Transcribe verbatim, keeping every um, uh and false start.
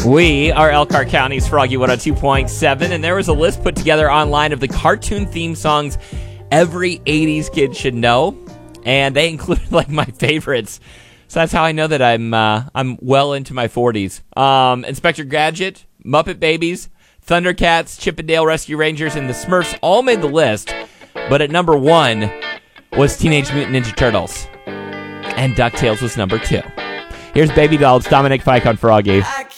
We are Elkhart County's Froggy one oh two point seven, and there was a list put together online of the cartoon theme songs every eighties kid should know, and they included like my favorites. So that's how I know that I'm uh, I'm well into my forties. Um, Inspector Gadget, Muppet Babies, Thundercats, Chip and Dale Rescue Rangers, and the Smurfs all made the list, but at number one was Teenage Mutant Ninja Turtles, and DuckTales was number two. Here's Baby Dolls, Dominic Fike on Froggy.